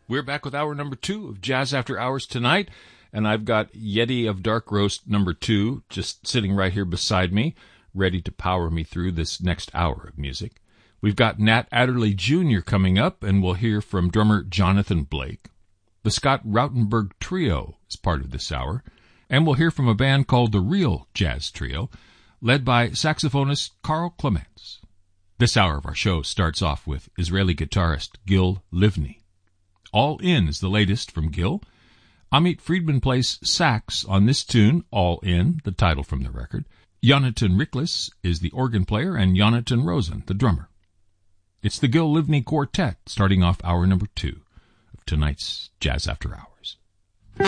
We're back with hour number 2 of Jazz After Hours tonight, and I've got Yeti of Dark Roast number 2 just sitting right here beside me, ready to power me through this next hour of music. We've got Nat Adderley Jr. coming up, and we'll hear from drummer Jonathan Blake. The Scott Rautenberg Trio is part of this hour, and we'll hear from a band called the Real Jazz Trio, led by saxophonist Carl Clements. This hour of our show starts off with Israeli guitarist Gil Livni. All In is the latest from Gil. Amit Friedman plays sax on this tune, All In, the title from the record. Jonathan Riklis is the organ player, and Jonathan Rosen, the drummer. It's the Gil Livni Quartet, starting off hour number 2 of tonight's Jazz After Hours.